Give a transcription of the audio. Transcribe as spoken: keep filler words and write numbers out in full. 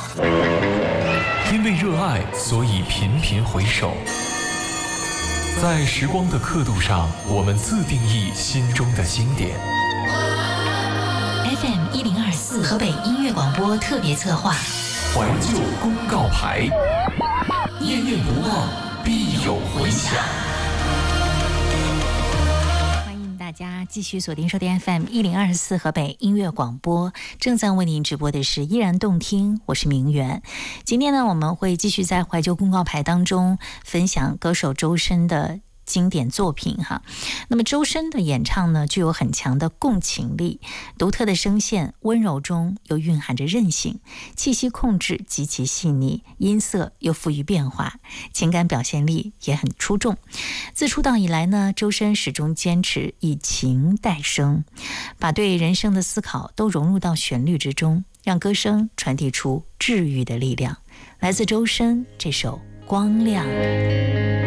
因为热爱，所以频频回首。在时光的刻度上，我们自定义心中的经典。 F M 一零二四河北音乐广播特别策划， 怀旧公告牌，念念不忘，必有回响。 大家继续锁定收听 F M 一零二四河北音乐广播，正在为您直播的是依然动听，我是明媛。今天呢，我们会继续在怀旧公告牌当中分享歌手周深的经典作品哈。那么周深的演唱呢，具有很强的共情力，独特的声线，温柔中又蕴含着韧性，气息控制极其细腻，音色又富于变化，情感表现力也很出众。自出道以来呢，周深始终坚持以情代声，把对人生的思考都融入到旋律之中，让歌声传递出治愈的力量。来自周深这首《光亮》。